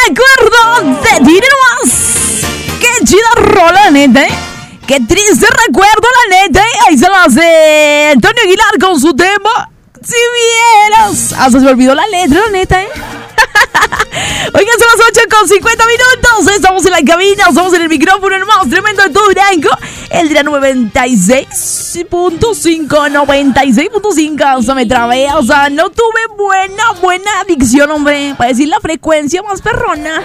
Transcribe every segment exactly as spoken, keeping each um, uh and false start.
recuerdo de ti nomás. Qué chida rola, neta, ¿eh? Qué triste recuerdo, la neta, ¿eh? Ahí se lo hace Antonio Aguilar con su tema. Si vieras. Hasta se me olvidó la letra, la neta, ¿eh? Oigan, son las ocho con cincuenta minutos. Estamos en la cabina, estamos en el micrófono, el más tremendo de todo Durango. El día noventa y seis punto cinco, noventa y seis punto cinco. O sea, me trabé, o sea, no tuve buena, buena adicción, hombre, para decir la frecuencia más perrona.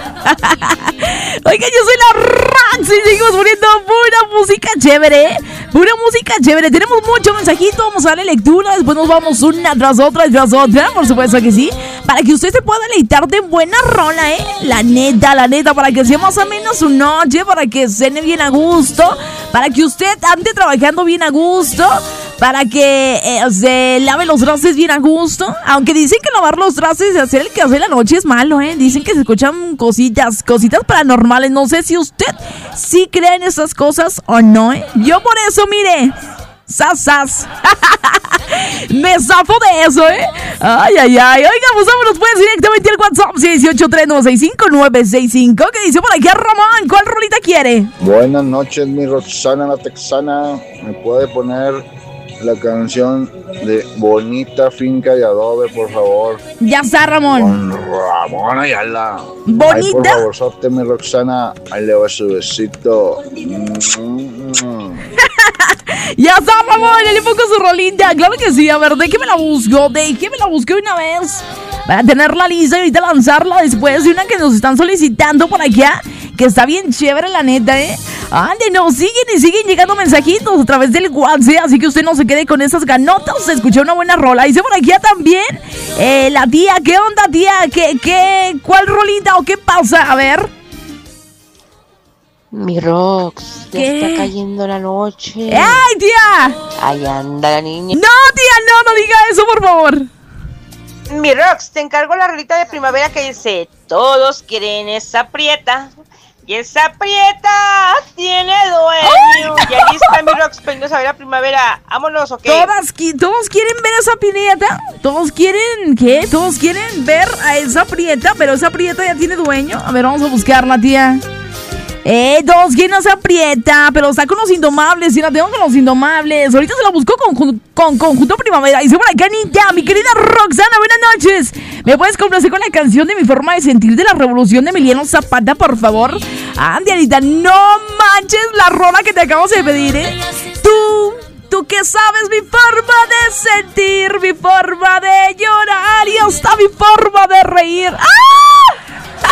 Oigan, yo soy la Rox y seguimos poniendo pura música chévere, pura música chévere. Tenemos mucho mensajito, vamos a darle lectura, después nos vamos una tras otra, tras otra, por supuesto que sí, para que usted se pueda deleitar de buena rola, eh, la neta, la neta, para que sea más o menos su noche, para que cene bien a gusto, para que usted ande trabajando bien a gusto, para que eh, se lave los trastes bien a gusto, aunque dicen que lavar los trastes y hacer el que hace la noche es malo, eh, dicen que se escuchan cositas, cositas paranormales, no sé si usted sí cree en esas cosas o no, eh, yo por eso, mire, sas, sas. Me zafo de eso, ¿eh? Ay, ay, ay. Oiga, pues vámonos pues directamente al WhatsApp seis ocho tres nueve seis cinco nueve seis cinco. ¿Qué dice por aquí Ramón? ¿Cuál rolita quiere? Buenas noches, mi Roxana la Texana. ¿Me puede poner la canción de Bonita Finca de Adobe, por favor? Ya está, Ramón. Con Ramón Ayala. Bonita. Ay, por favor, sorte, mi Roxana. Ahí le va su besito. Mm-hmm. Ya está, Ramón, ya le pongo su rolita. Claro que sí, a ver, déjeme la busco, déjeme la busco una vez para tenerla lista y ahorita lanzarla después de una que nos están solicitando por acá, que está bien chévere, la neta, ¿eh? Ande, nos siguen y siguen llegando mensajitos a través del WhatsApp, así que usted no se quede con esas ganotas, escuché una buena rola. Dice por aquí también, eh, la tía, ¿qué onda, tía? ¿Qué, qué, cuál rolita o qué pasa? A ver. Mi Rox, ya ¿Qué? está cayendo la noche. ¡Ay, tía! Ahí anda la niña. No, tía, no, no diga eso, por favor. Mi Rox, te encargo la rolita de primavera que dice: todos quieren esa prieta, y esa prieta tiene dueño. ¡Ay! Ya lista, mi Rox, para irnos a ver la primavera. Vámonos, ¿ok? Todas, todos quieren ver a esa prieta. Todos quieren, ¿qué? Todos quieren ver a esa prieta, pero esa prieta ya tiene dueño. A ver, vamos a buscarla, tía. Eh, todos quieren a esa prieta, pero está con los indomables, y la tengo con los indomables. Ahorita se la buscó con, con Conjunto Primavera. Dice por acá, Anita, mi querida Roxana, buenas noches. ¿Me puedes complacer con la canción de Mi Forma de Sentir de la Revolución de Emiliano Zapata, por favor? Andy, Anita, no manches la rola que te acabamos de pedir, ¿eh? Tú, tú que sabes mi forma de sentir, mi forma de llorar y hasta mi forma de reír. ¡Ah!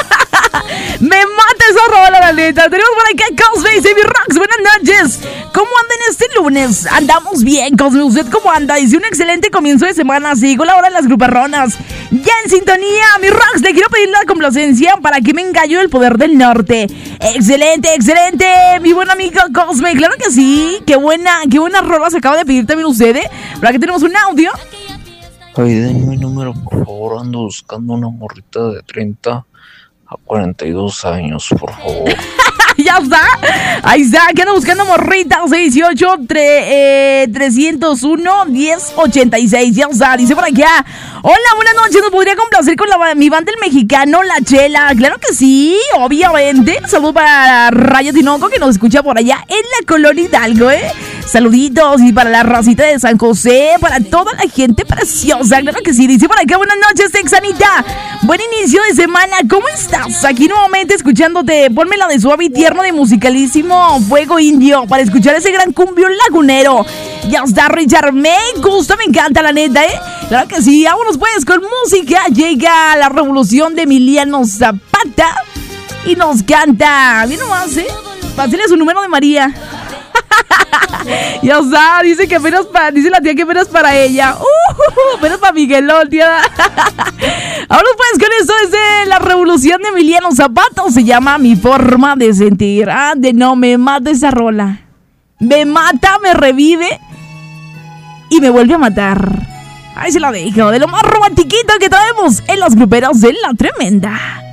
Me mata esa rola, la neta. Tenemos por aquí a Cosme y mi Rox. Buenas noches. ¿Cómo andan este lunes? Andamos bien, Cosme. ¿Usted cómo anda? Dice un excelente comienzo de semana. Sigo la hora de las gruperronas. Ya en sintonía, mi Rox. Le quiero pedir la complacencia para que me engallo el poder del norte. Excelente, excelente, mi buen amigo Cosme. Claro que sí. Qué buena, qué buena rola se acaba de pedir también usted, ¿eh? Por aquí tenemos un audio. Ay, denme mi número, por favor. Ando buscando una morrita de treinta a cuarenta y dos años, por favor. Ya está, ahí está, que anda buscando morrita. Seis ocho trescientos uno diez ochenta y seis. Ya está, dice por acá: hola, buenas noches, ¿nos podría complacer con la, mi banda el mexicano La Chela? Claro que sí, obviamente. Saludos para Raya Tinoco, que nos escucha por allá en la Colonia Hidalgo, eh. Saluditos, y para la racita de San José, para toda la gente preciosa, claro que sí. Dice por acá: buenas noches, Texanita, buen inicio de semana, ¿cómo estás? Aquí nuevamente escuchándote. Ponme la de Suave y Tierno de Musicalísimo Fuego Indio para escuchar ese gran cumbión lagunero. Ya está, Richard, me gusta, me encanta, la neta, ¿eh? Claro que sí, vámonos pues con música. Llega la revolución de Emiliano Zapata y nos canta, bien nomás, ¿eh? Pásale su número de María. Ya está, dice que apenas para, dice la tía que apenas para ella. Uh, apenas para Miguelón, tía. Ahora pues con esto es de la revolución de Emiliano Zapata. Se llama Mi Forma de Sentir. Ah, de no, me mata esa rola. Me mata, me revive y me vuelve a matar. Ahí se la dejo, de lo más romantiquito que traemos en las gruperas de La Tremenda.